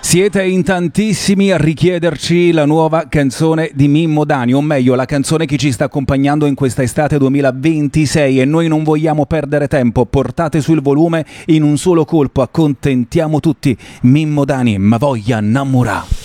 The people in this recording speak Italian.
Siete in tantissimi a richiederci la nuova canzone di Mimmo Dani, o meglio la canzone che ci sta accompagnando in questa estate 2026, e noi non vogliamo perdere tempo. Portate sul volume in un solo colpo, accontentiamo tutti. Mimmo Dani, ma voglia innamorare.